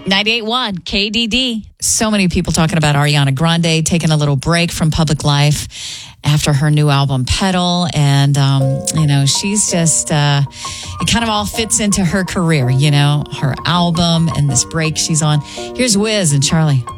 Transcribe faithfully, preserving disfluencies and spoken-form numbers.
ninety-eight point one K D D. So many people talking about Ariana Grande taking a little break from public life after her new album, Petal. And, um, you know, she's just, uh, it kind of all fits into her career, you know, her album and this break she's on. Here's Wiz and Charlie.